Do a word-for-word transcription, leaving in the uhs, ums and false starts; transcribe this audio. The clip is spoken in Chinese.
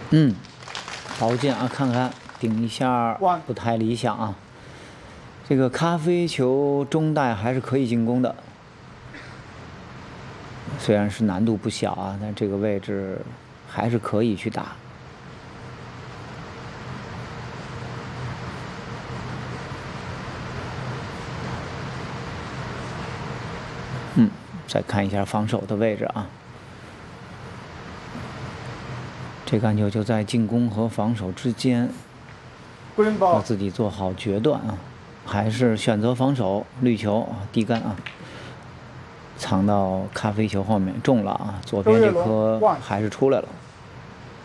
嗯，宝剑啊，看看顶一下不太理想啊。这个咖啡球中带还是可以进攻的，虽然是难度不小啊，但这个位置还是可以去打。嗯，再看一下防守的位置啊。这杆球就在进攻和防守之间，要自己做好决断啊。还是选择防守，绿球啊，低杆啊，藏到咖啡球后面，中了啊。左边这颗还是出来了。